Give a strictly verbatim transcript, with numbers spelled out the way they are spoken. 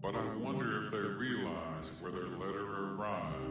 But I wonder if they realize whether let her arrive